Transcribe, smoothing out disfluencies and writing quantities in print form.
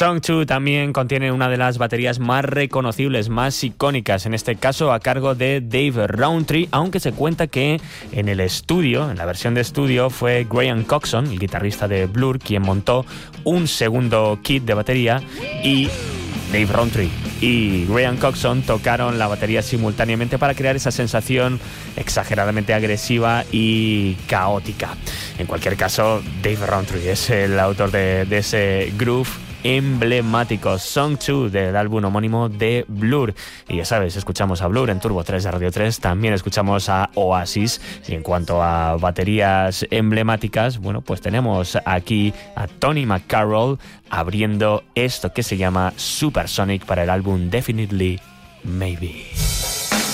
Song 2 también contiene una de las baterías más reconocibles, más icónicas, en este caso a cargo de Dave Rowntree, aunque se cuenta que en el estudio, en la versión de estudio, fue Graham Coxon, el guitarrista de Blur, quien montó un segundo kit de batería, y Dave Rowntree y Graham Coxon tocaron la batería simultáneamente para crear esa sensación exageradamente agresiva y caótica. En cualquier caso, Dave Rowntree es el autor de ese groove emblemático, Song 2 del álbum homónimo de Blur. Y ya sabes, escuchamos a Blur en Turbo 3 de Radio 3, también escuchamos a Oasis. Y en cuanto a baterías emblemáticas, bueno, pues tenemos aquí a Tony McCarroll abriendo esto que se llama Supersonic para el álbum Definitely Maybe.